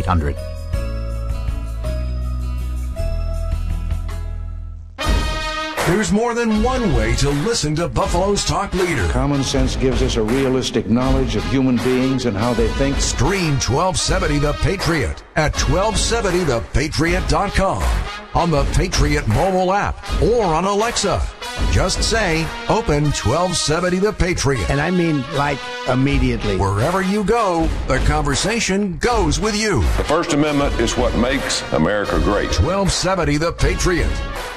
1-800. There's more than one way to listen to Buffalo's talk leader. Common sense gives us a realistic knowledge of human beings and how they think. Stream 1270 The Patriot at 1270thepatriot.com, on the Patriot mobile app, or on Alexa. Just say, open 1270 The Patriot. And I mean, like, immediately. Wherever you go, the conversation goes with you. The First Amendment is what makes America great. 1270 The Patriot.